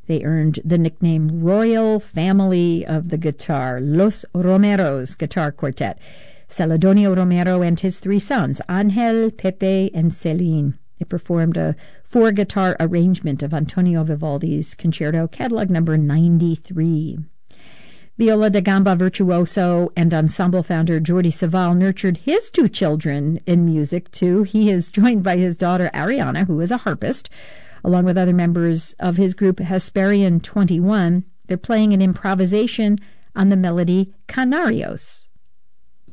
They earned the nickname Royal Family of the Guitar, Los Romeros Guitar Quartet. Celedonio Romero and his three sons, Angel, Pepe, and Celine. They performed a four-guitar arrangement of Antonio Vivaldi's Concerto, catalog number 93. Viola da Gamba virtuoso and ensemble founder Jordi Savall nurtured his two children in music, too. He is joined by his daughter Ariana, who is a harpist, along with other members of his group Hesperian 21. They're playing an improvisation on the melody Canarios.